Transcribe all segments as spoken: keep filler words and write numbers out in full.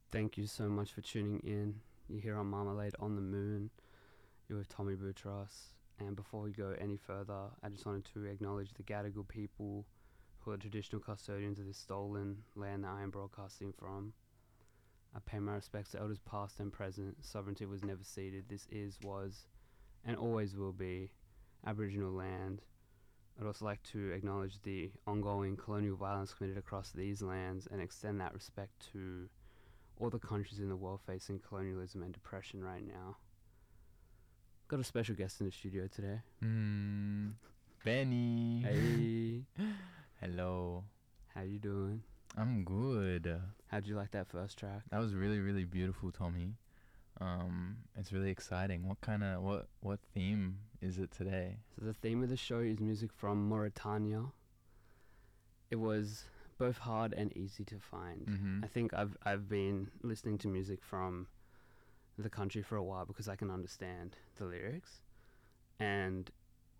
Thank you so much for tuning in. You're here on Marmalade on the Moon. You're with Tommy Boutros. And before we go any further, I just wanted to acknowledge the Gadigal people who are the traditional custodians of this stolen land that I am broadcasting from. I pay my respects to elders past and present. Sovereignty was never ceded. This is, was, and always will be Aboriginal land. I'd also like to acknowledge the ongoing colonial violence committed across these lands and extend that respect to all the countries in the world facing colonialism and depression right now. Got a special guest in the studio today. Mm, Benny. Hey. Hello. How you doing? I'm good. How'd you like that first track? That was really, really beautiful, Tommy. Um, it's really exciting. What kind of what what theme is it today? So the theme of the show is music from Mauritania. It was both hard and easy to find. Mm-hmm. I think I've I've been listening to music from the country for a while because I can understand the lyrics, and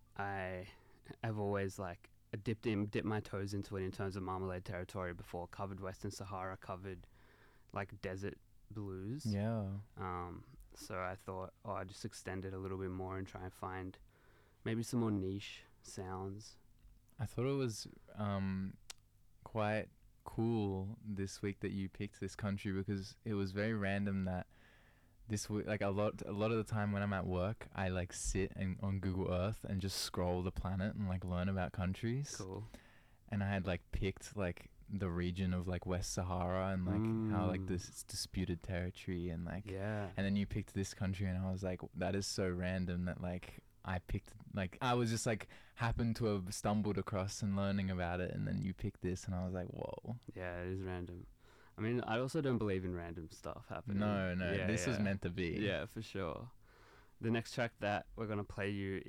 I have always like dipped in dipped my toes into it in terms of Marmalade territory before. Covered Western Sahara, covered like desert blues. Yeah. Um, so I thought, oh, I'd just extend it a little bit more and try and find maybe some more niche sounds. I thought it was um, quite cool this week that you picked this country because it was very random that this week, like a lot, a lot of the time when I'm at work, I like sit and on Google Earth and just scroll the planet and like learn about countries. Cool. And I had like picked like the region of like West Sahara and like Mm. how like this is disputed territory and like Yeah. and then you picked this country and I was like, that is so random that like I picked like I was just like happened to have stumbled across and learning about it, and then you picked this and I was like, whoa. Yeah, it is random. I mean, I also don't believe in random stuff happening. No, no, Yeah, this yeah. was meant to be. Yeah, for sure. The next track that we're going to play you